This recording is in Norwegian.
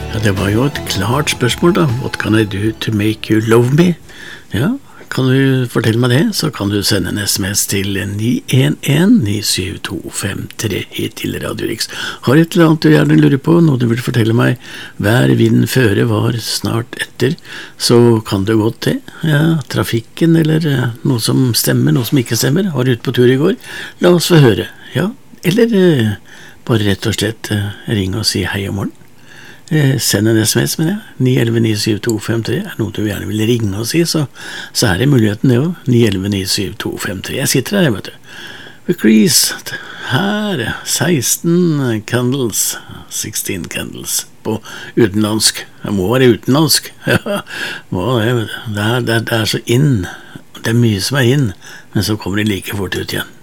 Ja, det var jo et klart spørsmål da. What can I do to make you love me? Ja, kan du fortelle meg det, så kan du sende en SMS til 911-97253 hit til Radio Riks. Har et eller annet du gjerne lurer på, noe du vil fortelle meg, hver vind føre var snart etter, så kan det godt det. Ja, trafikken eller noe som stemmer, noe som ikke stemmer, var ute på tur i går. La oss få høre, ja. Eller bare rett og slett ringe og si hei om morgen. Send en SMS med det 911-97253 noe du gjerne vil ringe og si, så er det muligheten det jo 911-97253. Jeg sitter her, vet du. Ved Grease, her 16 candles på utenlandsk. Det må være utenlandsk. Ja, det er så inn. Det er mye som er inn, men så kommer det like fort ut igjen.